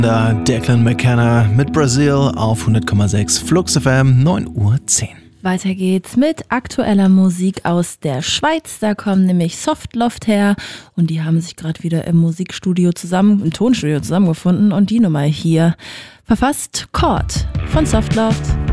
Declan McKenna mit Brazil auf 100,6 Flux FM, 9:10 Uhr. Weiter geht's mit aktueller Musik aus der Schweiz. Da kommen nämlich Softloft her und die haben sich gerade wieder im Tonstudio zusammengefunden und die Nummer hier verfasst Chord von Softloft.